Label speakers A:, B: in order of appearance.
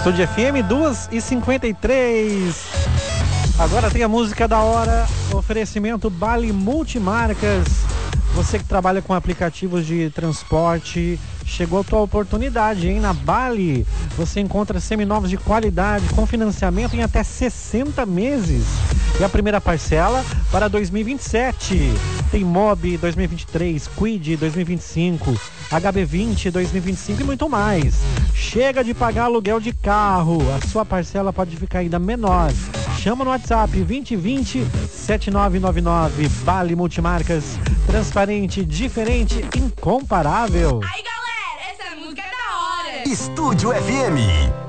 A: Estúdio FM 2h53. Agora tem a música da hora. Oferecimento Bali Multimarcas. Você que trabalha com aplicativos de transporte, chegou a tua oportunidade, hein? Na Bali você encontra seminovos de qualidade com financiamento em até 60 meses. E a primeira parcela para 2027. Tem Mobi 2023, Kwid 2025, HB20 2025 e muito mais. Chega de pagar aluguel de carro, a sua parcela pode ficar ainda menor. Chama no WhatsApp 2020-7999. Bali Multimarcas, transparente, diferente, incomparável.
B: Aí galera, essa música é da hora.
C: Estúdio FM.